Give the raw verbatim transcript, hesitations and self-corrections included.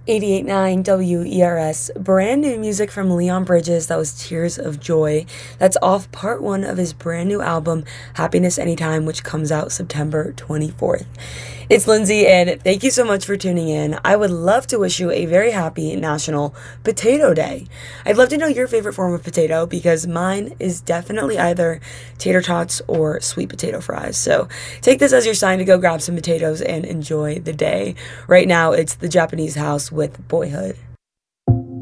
eighty-eight point nine W E R S, brand new music from Leon Bridges. That was Tears of Joy. That's off part one of his brand new album, Happiness Anytime, which comes out September twenty-fourth. It's Lindsay, and thank you so much for tuning in. I would love to wish you a very happy National Potato Day. I'd love to know your favorite form of potato, because mine is definitely either tater tots or sweet potato fries. So take this as your sign to go grab some potatoes and enjoy the day. Right now, it's The Japanese House with Boyhood.